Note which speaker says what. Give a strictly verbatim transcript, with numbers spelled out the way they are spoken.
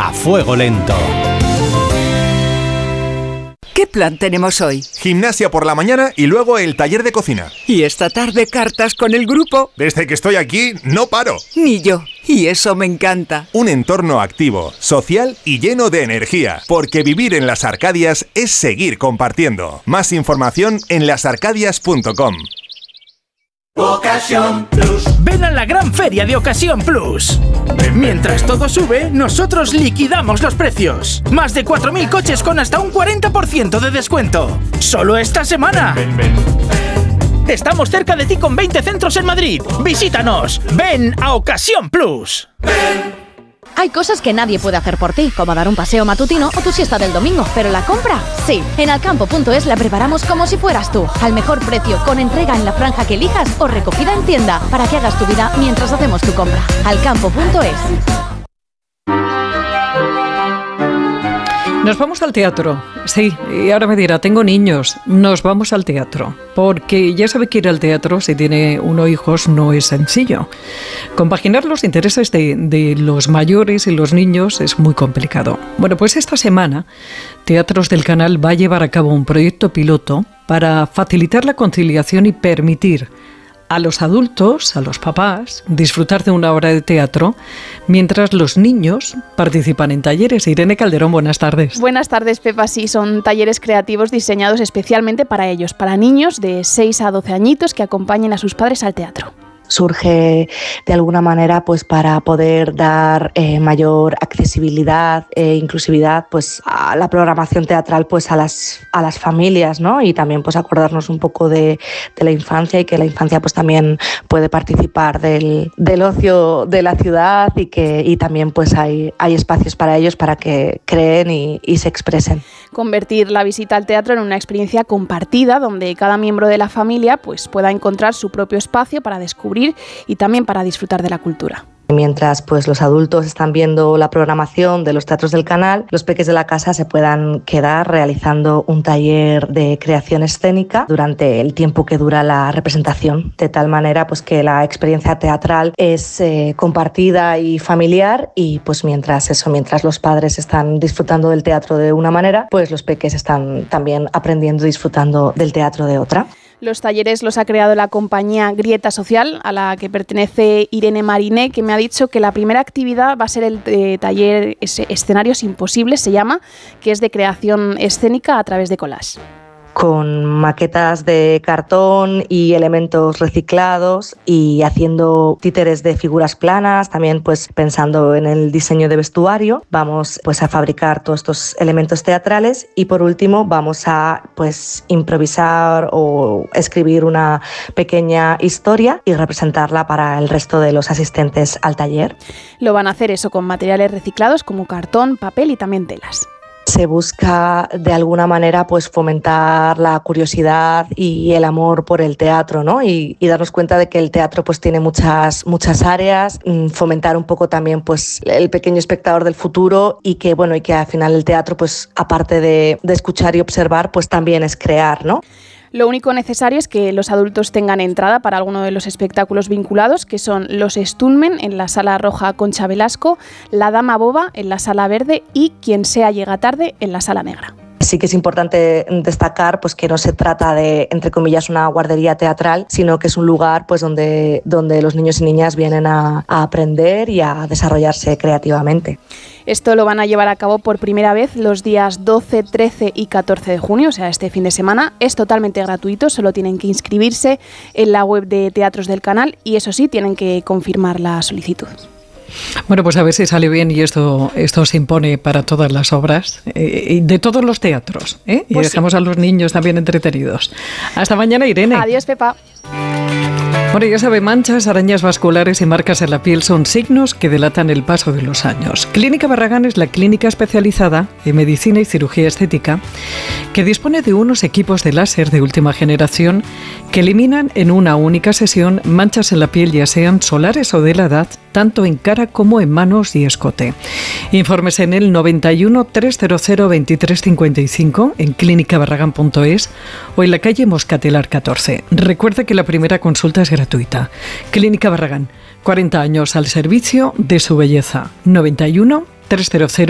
Speaker 1: a fuego lento.
Speaker 2: ¿Qué plan tenemos hoy?
Speaker 3: Gimnasia por la mañana y luego el taller de cocina.
Speaker 2: ¿Y esta tarde cartas con el grupo?
Speaker 3: Desde que estoy aquí, no paro.
Speaker 2: Ni yo. Y eso me encanta.
Speaker 3: Un entorno activo, social y lleno de energía. Porque vivir en Las Arcadias es seguir compartiendo. Más información en las arcadias punto com.
Speaker 4: Ocasión Plus. Ven a la gran feria de Ocasión Plus. Mientras todo sube, nosotros liquidamos los precios. Más de cuatro mil coches con hasta un cuarenta por ciento de descuento. Solo esta semana. Ven, ven. Estamos cerca de ti con veinte centros en Madrid. Visítanos. Ven a Ocasión Plus. Ven.
Speaker 5: Hay cosas que nadie puede hacer por ti, como dar un paseo matutino o tu siesta del domingo, pero la compra, sí. En alcampo punto es la preparamos como si fueras tú, al mejor precio, con entrega en la franja que elijas o recogida en tienda, para que hagas tu vida mientras hacemos tu compra. alcampo punto es.
Speaker 6: Nos vamos al teatro, sí, y ahora me dirá, tengo niños, nos vamos al teatro, porque ya sabe que ir al teatro, si tiene uno hijos, no es sencillo. Compaginar los intereses de, de los mayores y los niños es muy complicado. Bueno, pues esta semana, Teatros del Canal va a llevar a cabo un proyecto piloto para facilitar la conciliación y permitir a los adultos, a los papás, disfrutar de una obra de teatro, mientras los niños participan en talleres. Irene Calderón, buenas tardes.
Speaker 7: Buenas tardes, Pepa. Sí, son talleres creativos diseñados especialmente para ellos, para niños de seis a doce añitos que acompañen a sus padres al teatro.
Speaker 8: Surge de alguna manera pues para poder dar eh, mayor accesibilidad e inclusividad pues a la programación teatral pues a las a las familias, ¿no? Y también pues acordarnos un poco de, de la infancia, y que la infancia pues también puede participar del, del ocio de la ciudad, y que y también pues hay, hay espacios para ellos para que creen y, y se expresen.
Speaker 7: Convertir la visita al teatro en una experiencia compartida, donde cada miembro de la familia pues pueda encontrar su propio espacio para descubrir y también para disfrutar de la cultura.
Speaker 8: Mientras pues los adultos están viendo la programación de los teatros del canal, los peques de la casa se puedan quedar realizando un taller de creación escénica durante el tiempo que dura la representación, de tal manera pues que la experiencia teatral es eh, compartida y familiar, y pues mientras eso, mientras los padres están disfrutando del teatro de una manera, pues los peques están también aprendiendo y disfrutando del teatro de otra.
Speaker 7: Los talleres los ha creado la compañía Grieta Social, a la que pertenece Irene Mariné, que me ha dicho que la primera actividad va a ser el eh, taller Escenarios Imposibles, se llama, que es de creación escénica a través de collage.
Speaker 8: Con maquetas de cartón y elementos reciclados, y haciendo títeres de figuras planas, también pues pensando en el diseño de vestuario. Vamos pues a fabricar todos estos elementos teatrales, y por último vamos a pues improvisar o escribir una pequeña historia y representarla para el resto de los asistentes al taller.
Speaker 7: Lo van a hacer eso con materiales reciclados como cartón, papel y también telas.
Speaker 8: Se busca de alguna manera pues fomentar la curiosidad y el amor por el teatro, ¿no? Y, y darnos cuenta de que el teatro pues tiene muchas muchas áreas, fomentar un poco también pues el pequeño espectador del futuro, y que bueno y que al final el teatro pues aparte de, de escuchar y observar pues también es crear, ¿no?
Speaker 7: Lo único necesario es que los adultos tengan entrada para alguno de los espectáculos vinculados, que son los Stuntmen en la Sala Roja Concha Velasco, La Dama Boba en la Sala Verde y Quien sea llega tarde en la Sala Negra.
Speaker 8: Sí que es importante destacar pues que no se trata de, entre comillas, una guardería teatral, sino que es un lugar pues donde, donde los niños y niñas vienen a, a aprender y a desarrollarse creativamente.
Speaker 7: Esto lo van a llevar a cabo por primera vez los días doce, trece y catorce de junio, o sea, este fin de semana. Es totalmente gratuito, solo tienen que inscribirse en la web de Teatros del Canal, y eso sí, tienen que confirmar la solicitud.
Speaker 6: Bueno, pues a ver si sale bien y esto, esto se impone para todas las obras, eh, de todos los teatros, ¿eh? Y pues dejamos sí a los niños también entretenidos. Hasta mañana, Irene.
Speaker 7: Adiós, Pepa.
Speaker 6: Bueno, ya sabe, manchas, arañas vasculares y marcas en la piel son signos que delatan el paso de los años. Clínica Barragán es la clínica especializada en medicina y cirugía estética que dispone de unos equipos de láser de última generación que eliminan en una única sesión manchas en la piel, ya sean solares o de la edad, tanto en cara como en manos y escote. Informes en el noventa y uno, trescientos veintitrés cincuenta y cinco en clínica barragán punto es o en la calle Moscatelar catorce. Recuerda que la primera consulta es gratuita. Clínica Barragán, cuarenta años al servicio de su belleza. noventa y uno, trescientos